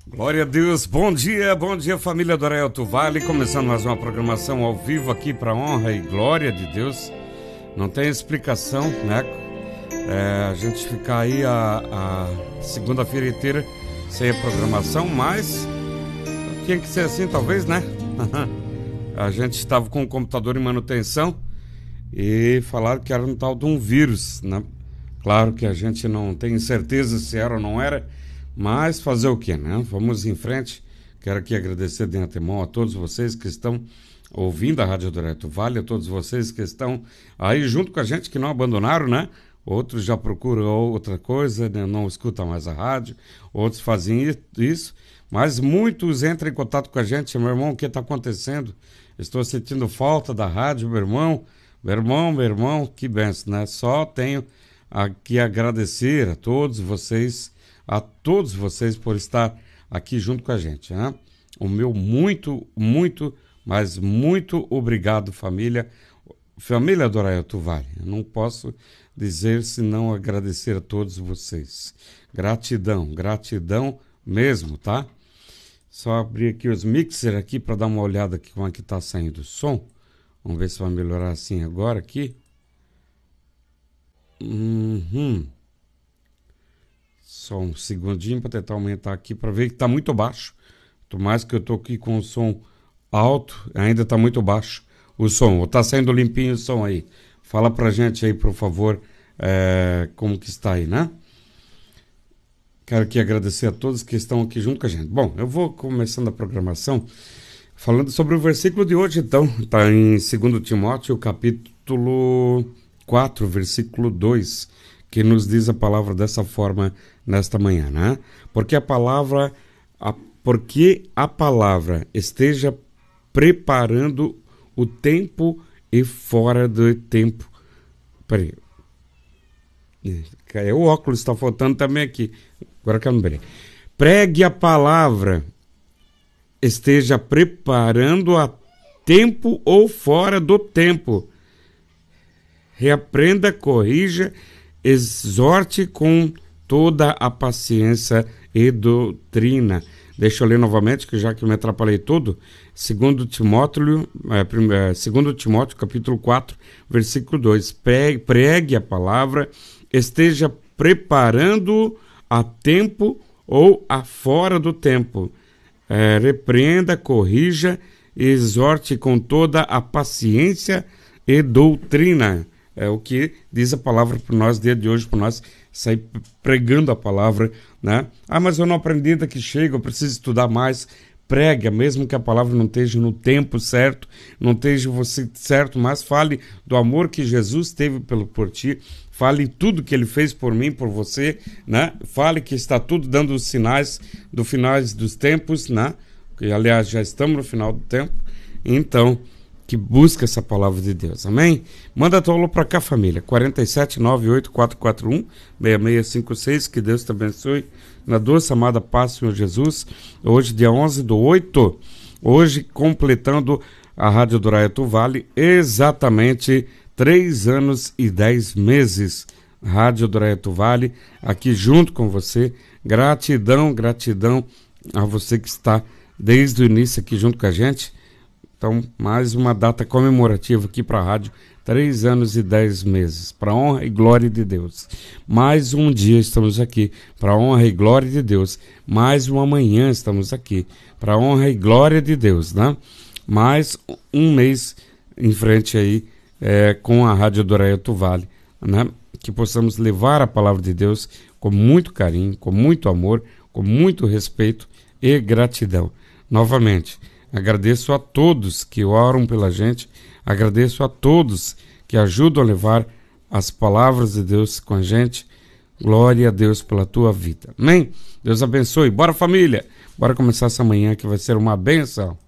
Glória a Deus, bom dia família do Arauto Vale, começando mais uma programação ao vivo aqui para honra e glória de Deus. Não tem explicação, né? A gente ficar aí a segunda-feira inteira sem a programação, mas tinha que ser assim talvez, né? A gente estava com o computador em manutenção e falaram que era um tal de um vírus, né? Claro que a gente não tem certeza se era ou não era, mas fazer o que, né? Vamos em frente. Quero aqui agradecer de antemão a todos vocês que estão ouvindo a Rádio do Arauto Vale, a todos vocês que estão aí junto com a gente, que não abandonaram, né? Outros já procuram outra coisa, né? Não escutam mais a rádio, outros fazem isso, mas muitos entram em contato com a gente. Meu irmão, o que está acontecendo? Estou sentindo falta da rádio, meu irmão, que benção, né? Só tenho aqui agradecer a todos vocês por estar aqui junto com a gente, né? O meu muito, mas muito obrigado, família do Arauto Vale. Eu não posso dizer senão agradecer a todos vocês. Gratidão mesmo, tá? Só abrir aqui os mixer aqui para dar uma olhada aqui como é que tá saindo o som. Vamos ver se vai melhorar assim agora aqui. Só um segundinho para tentar aumentar aqui para ver que tá muito baixo. Por mais que eu tô aqui com o som alto, ainda tá muito baixo o som. Ou tá saindo limpinho o som aí? Fala pra gente aí, por favor, como que está aí, né? Quero aqui agradecer a todos que estão aqui junto com a gente. Bom, eu vou começando a programação falando sobre o versículo de hoje, então. Tá em 2 Timóteo, capítulo 4, versículo 2, que nos diz a palavra dessa forma nesta manhã, né? Porque a palavra esteja preparando o tempo e fora do tempo. Peraí. O óculos está faltando também aqui. Agora que eu não lembrei. Pregue a palavra, esteja preparando a tempo ou fora do tempo. Reaprenda, corrija, exorte com toda a paciência e doutrina. Deixa eu ler novamente, que já que eu me atrapalhei tudo. 2 Timóteo, capítulo 4, versículo 2. Pregue a palavra, esteja preparando a tempo ou a fora do tempo. Repreenda, corrija, exorte com toda a paciência e doutrina. É o que diz a palavra para nós, dia de hoje, para nós sair pregando a palavra, né? Mas eu não aprendi ainda que chega, eu preciso estudar mais. Prega, mesmo que a palavra não esteja no tempo certo, não esteja você certo, mas fale do amor que Jesus teve por ti, fale tudo que ele fez por mim, por você, né? Fale que está tudo dando os sinais do finais dos tempos, né? Que, aliás, já estamos no final do tempo, então que busca essa palavra de Deus, amém? Manda teu alô pra cá, família, 47984416656, que Deus te abençoe, na doce amada paz, Senhor Jesus. Hoje, dia 11/8, hoje completando a Rádio do Arauto Vale, exatamente 3 anos e 10 meses, Rádio do Arauto Vale, aqui junto com você. Gratidão a você que está desde o início aqui junto com a gente. Então, mais uma data comemorativa aqui para a rádio, 3 anos e 10 meses, para honra e glória de Deus. Mais um dia estamos aqui, para honra e glória de Deus. Mais uma manhã estamos aqui, para honra e glória de Deus, né? Mais um mês em frente aí com a Rádio do Arauto Vale, né? Que possamos levar a palavra de Deus com muito carinho, com muito amor, com muito respeito e gratidão. Novamente, agradeço a todos que oram pela gente, agradeço a todos que ajudam a levar as palavras de Deus com a gente. Glória a Deus pela tua vida. Amém? Deus abençoe. Bora, família! Bora começar essa manhã que vai ser uma bênção.